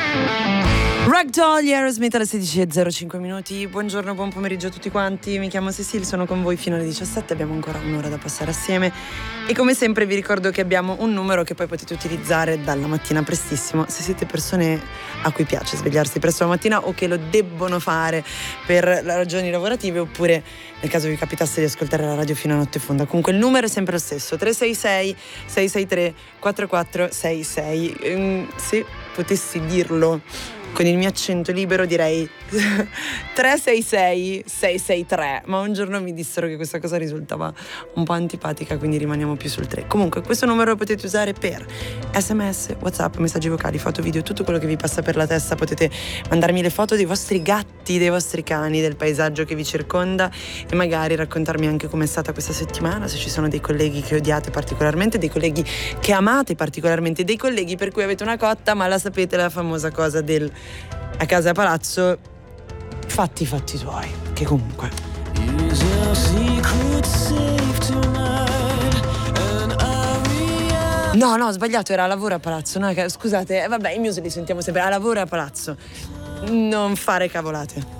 Ragdoll, Aerosmith alle 16:05. Buongiorno, buon pomeriggio a tutti quanti. Mi chiamo Cecil, sono con voi fino alle 17. Abbiamo ancora un'ora da passare assieme. E come sempre vi ricordo che abbiamo un numero che poi potete utilizzare dalla mattina prestissimo se siete persone a cui piace svegliarsi presto la mattina o che lo debbono fare per ragioni lavorative, oppure nel caso vi capitasse di ascoltare la radio fino a notte fonda. Comunque il numero è sempre lo stesso: 366 663 4466. Se potessi dirlo con il mio accento libero direi 366 663, ma un giorno mi dissero che questa cosa risultava un po' antipatica, quindi rimaniamo più sul 3. Comunque questo numero lo potete usare per SMS, WhatsApp, messaggi vocali, foto, video, tutto quello che vi passa per la testa. Potete mandarmi le foto dei vostri gatti, dei vostri cani, del paesaggio che vi circonda e magari raccontarmi anche com'è stata questa settimana, se ci sono dei colleghi che odiate particolarmente, dei colleghi che amate particolarmente, dei colleghi per cui avete una cotta, ma la sapete la famosa cosa del a casa a palazzo, fatti i fatti tuoi, che comunque no, ho sbagliato, era a lavoro a palazzo, no, scusate, vabbè, i music li sentiamo sempre, a lavoro a palazzo, non fare cavolate.